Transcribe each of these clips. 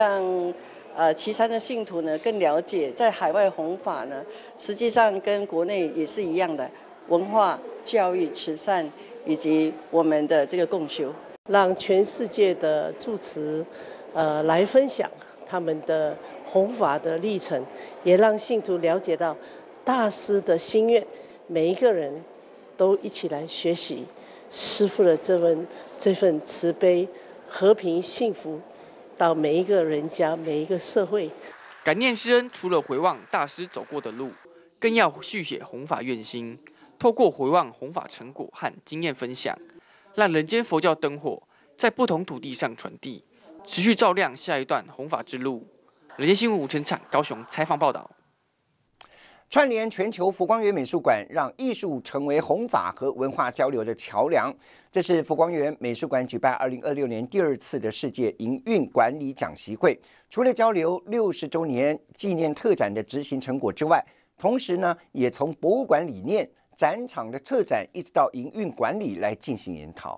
让岐山的信徒呢更了解，在海外弘法呢，实际上跟国内也是一样的，文化、教育、慈善以及我们的这个共修， 让全世界的住持来分享他们的弘法的历程，也让信徒了解到大师的心愿，每一个人都一起来学习师父的这份慈悲、和平、幸福，到每一个人家、每一个社会。 感念师恩，除了回望大师走过的路，更要续写弘法愿心，透过回望弘法成果和经验分享，让人间佛教灯火在不同土地上传递，持续照亮下一段弘法之路。人间新闻吴成场高雄采访报道。 串联全球佛光缘美术馆，让艺术成为弘法和文化交流的桥梁。这是佛光缘美术馆举办2026年第2次的世界营运管理讲习会。除了交流60周年纪念特展的执行成果之外，同时呢，也从博物馆理念、展场的策展，一直到营运管理来进行研讨。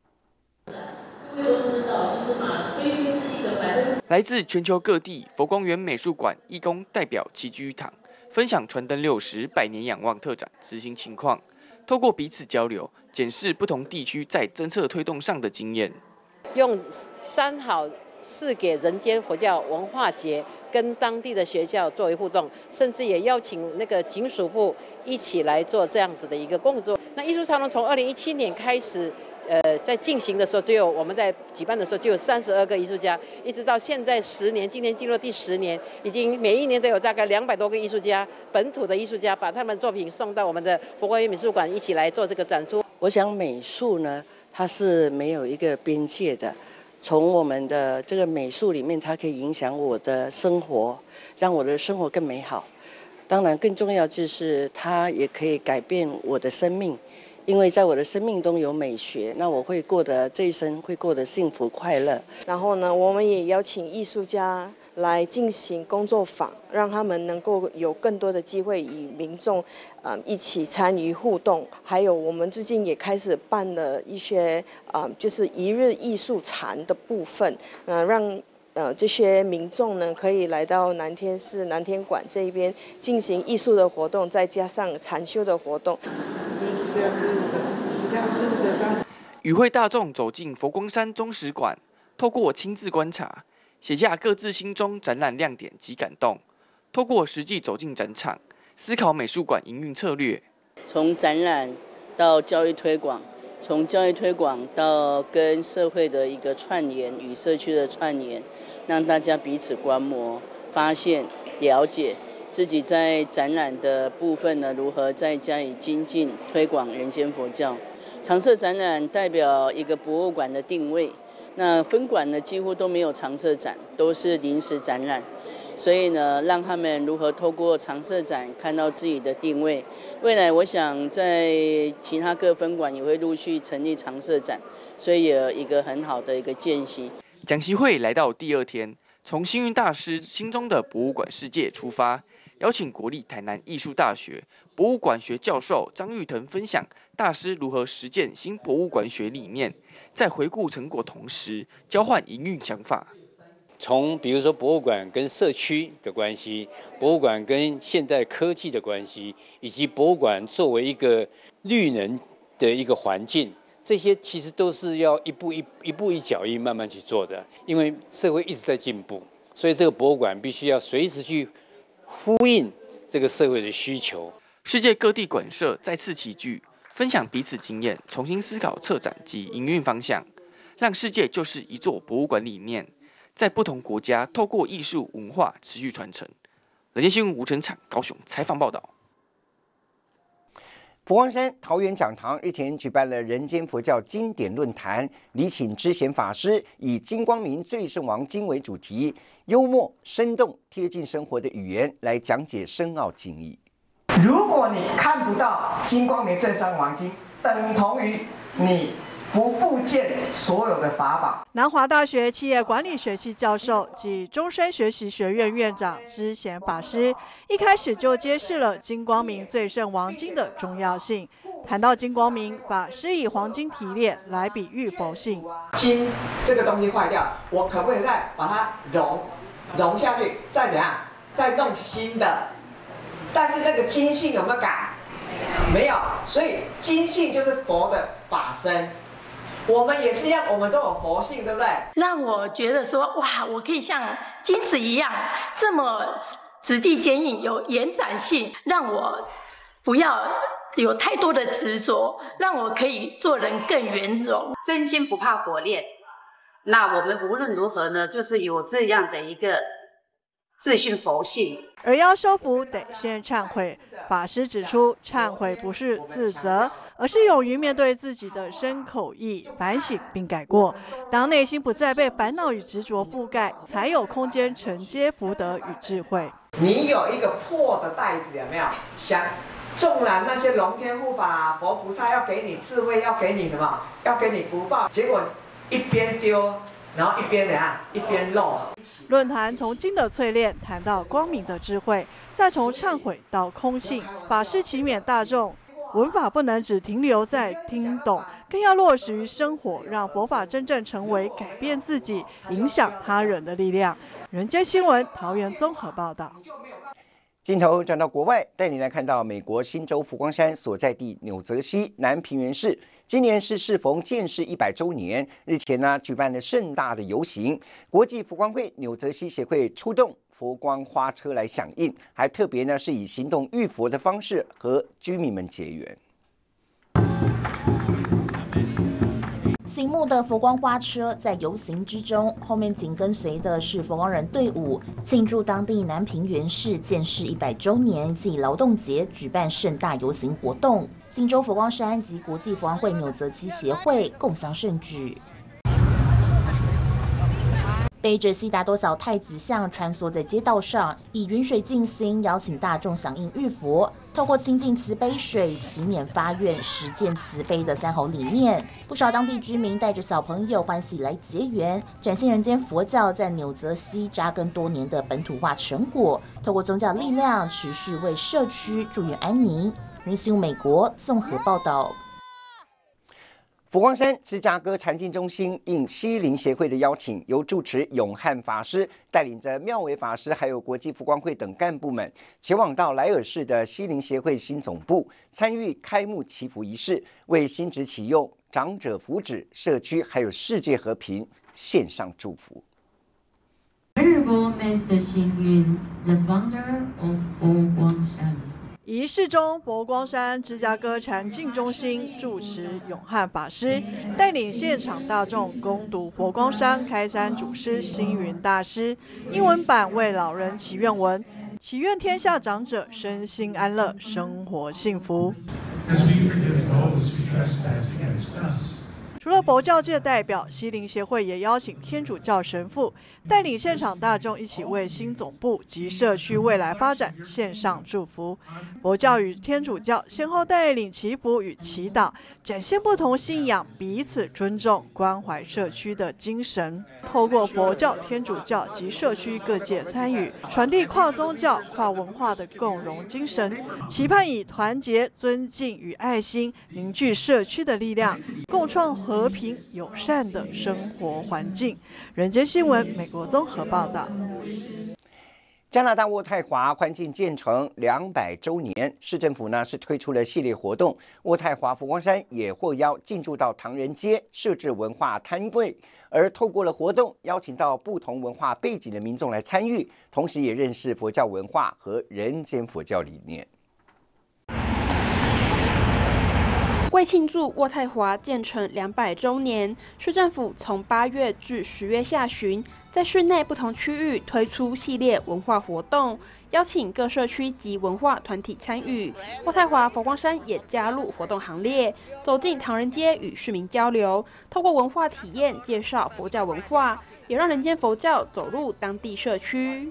来自全球各地佛光缘美术馆义工代表齐聚一堂，分享传灯60百年仰望特展执行情况，透过彼此交流，检视不同地区在政策推动上的经验。 用3好4给人间佛教文化节跟当地的学校作为互动，甚至也邀请那个警署部一起来做这样子的一个工作。那艺术长廊从2017年开始。在进行的时候，我们在举办的时候就有32个艺术家，一直到现在10年，今年进入第10年，已经每一年都有大概200多个艺术家，本土的艺术家把他们的作品送到我们的佛光缘美术馆一起来做这个展出。 我想美术呢，它是没有一个边界的，从我们的这个美术里面，它可以影响我的生活，让我的生活更美好。当然，更重要就是它也可以改变我的生命。因为在我的生命中有美学，那我会过得这一生会过得幸福快乐。 然后呢，我们也邀请艺术家来进行工作坊，让他们能够有更多的机会与民众一起参与互动。还有我们最近也开始办了一些就是一日艺术禅的部分，让这些民众呢可以来到南天寺南天馆这一边进行艺术的活动，再加上禅修的活动。 与会大众走进佛光山中史馆，透过亲自观察，写下各自心中展览亮点及感动，透过实际走进展场，思考美术馆营运策略。 从展览到教育推广，从教育推广到跟社会的一个串联与社区的串联，让大家彼此观摩、发现、了解自己在展览的部分呢，如何再加以精进推广人间佛教。常设展览代表一个博物馆的定位，那分馆呢几乎都没有常设展，都是临时展览。所以呢，让他们如何透过常设展看到自己的定位。未来我想在其他各分馆也会陆续成立常设展，所以也有一个很好的一个见习。 讲习会来到第2天，从星云大师心中的博物馆世界出发，邀请国立台南艺术大学博物馆学教授张玉腾分享大师如何实践新博物馆学理念，在回顾成果同时交换营运想法。 从比如说博物馆跟社区的关系，博物馆跟现代科技的关系，以及博物馆作为一个绿能的一个环境，这些其实都是要一步一脚印慢慢去做的。因为社会一直在进步，所以这个博物馆必须要随时去呼应这个社会的需求。 世界各地馆舍再次齐聚，分享彼此经验，重新思考策展及营运方向，让世界就是一座博物馆理念，在不同国家透过艺术文化持续传承。人间新闻吴成场高雄采访报道。 佛光山桃园讲堂日前举办了人间佛教经典论坛，礼请知贤法师以金光明最胜王经为主题，幽默生动贴近生活的语言来讲解深奥经义。 如果你看不到金光明最胜王经，等同于你不复见所有的法宝。 南华大学企业管理学系教授及终身学习学院院长知贤法师一开始就揭示了金光明最胜王经的重要性， 谈到金光明，把师以黄金提炼来比喻佛性。 金这个东西坏掉，我可不可以再把它融下去，再怎样，再弄新的？但是那个金性有没有改？没有，所以金性就是佛的法身。我们也是一样，我们都有佛性，对不对？ 让我觉得说，哇，我可以像金子一样这么质地坚硬，有延展性，让我不要有太多的执着，让我可以做人更圆融。 真金不怕火炼，那我们无论如何呢，就是有这样的一个自信佛性。 而要修福，得先忏悔。法师指出，忏悔不是自责，而是勇于面对自己的身口意，反省并改过。当内心不再被烦恼与执着覆盖，才有空间承接福德与智慧。 你有一个破的袋子，有没有？想，纵然那些龙天护法、佛菩萨要给你智慧，要给你什么？要给你福报，结果一边丢，然后一边怎样？一边漏。 论坛从金的淬炼谈到光明的智慧，再从忏悔到空性。法师祈勉大众，文法不能只停留在听懂，更要落实于生活，让佛法真正成为改变自己、影响他人的力量。人间新闻桃园综合报道。 镜头转到国外，带你来看到美国新州佛光山所在地纽泽西南平原市，今年是适逢建市100周年，日前呢举办了盛大的游行，国际佛光会纽泽西协会出动佛光花车来响应，还特别呢是以行动浴佛的方式和居民们结缘。 醒目的佛光花车在游行之中，后面紧跟随的是佛光人队伍，庆祝当地南平原市建市100周年暨劳动节，举办盛大游行活动。新州佛光山及国际佛光会纽泽西协会共襄盛举。背着悉达多小太子像穿梭在街道上，以云水静心，邀请大众响应浴佛。透过亲近慈悲水、祈勉发愿、实践慈悲的3弘理念，不少当地居民带着小朋友欢喜来结缘，展现人间佛教在纽泽西扎根多年的本土化成果。透过宗教力量，持续为社区祝愿安宁。人新美国综合报道。 佛光山芝加哥禅净中心应西林协会的邀请，由住持永汉法师带领着妙维法师还有国际佛光会等干部们，前往到莱尔市的西林协会新总部，参与开幕祈福仪式，为新职启用、长者福祉、社区还有世界和平献上祝福。 Honorable Mr. Xin Yun, the founder of 佛光山。 仪式中，佛光山芝加哥禅净中心住持永汉法师带领现场大众攻读佛光山开山祖师星云大师英文版为老人祈愿文，祈愿天下长者身心安乐，生活幸福。除了佛教界代表，西林协会也邀请天主教神父带领现场大众一起为新总部及社区未来发展献上祝福。佛教与天主教先后带领祈福与祈祷，展现不同信仰彼此尊重、关怀社区的精神。透过佛教、天主教及社区各界参与，传递跨宗教、跨文化的共融精神，期盼以团结、尊敬与爱心凝聚社区的力量，共创和平友善的生活环境。人间新闻美国综合报道。 加拿大渥太华环境建成200周年，市政府呢是推出了系列活动，渥太华佛光山也获邀进驻到唐人街设置文化摊位，而透过了活动，邀请到不同文化背景的民众来参与，同时也认识佛教文化和人间佛教理念。 为庆祝渥太华建成200周年，市政府从8月至10月下旬，在市内不同区域推出系列文化活动，邀请各社区及文化团体参与。渥太华佛光山也加入活动行列，走进唐人街与市民交流，透过文化体验介绍佛教文化，也让人间佛教走入当地社区。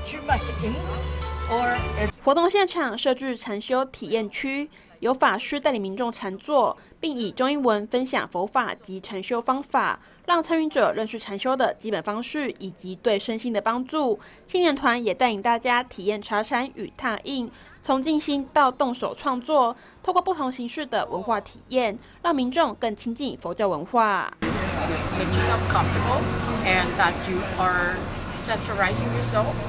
活动现场设置禅修体验区，由法师带领民众禅坐，并以中英文分享佛法及禅修方法，让参与者认识禅修的基本方式以及对身心的帮助。青年团也带领大家体验茶禅与拓印， 从静心到动手创作，透过不同形式的文化体验，让民众更亲近佛教文化。 Make yourself comfortable and that you are centralizing yourself